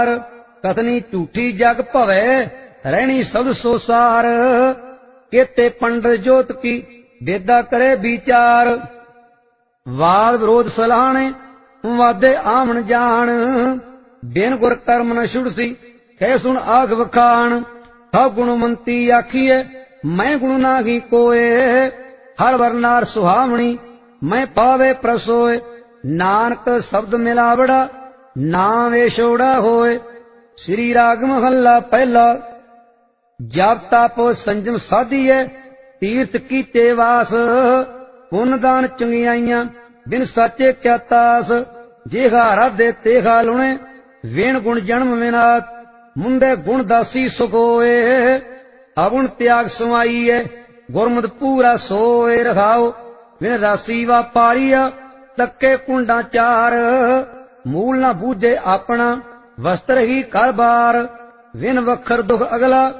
कथनी झूठी जग भवै रहनी शब्द सो सार। केते पंडित जोत की वेदा करे विचार। वाद विरोध सलाहने वादे आमन जान। बिन गुर कर्म न छुड़सी कह सुन आग वखान। था गुणवंती आखिए मैं गुण नाही कोय। हर वर्नार सुहावनी मैं पावे प्रसोय। नानक शब्द मिलावड़ा नाम एशोड़ा होय। श्री राग महला पहला। जप तप संजम साधिए तीर्थ कीते वास। पुन दान चंगियाइयां बिन साचे क्या तास। जेहा राधे तेहा लुणे वेण गुण जन्म विनात। मुंडे गुण दासी सुख होए अवुण त्याग समाइए। गुरमत पूरा सोए रखाओ विन रासी वापारिया। तक्के कुंडा चार मूल न बूझे अपना वस्त्र ही कर बार। विन वखर दुख अगला